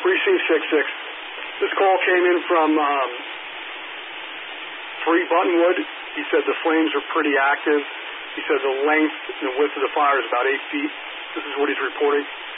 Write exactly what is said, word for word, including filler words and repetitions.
Precinct six six. This call came in from um, three Buttonwood. He said the flames are pretty active. He says the length and the width of the fire is about eight feet. This is what he's reporting.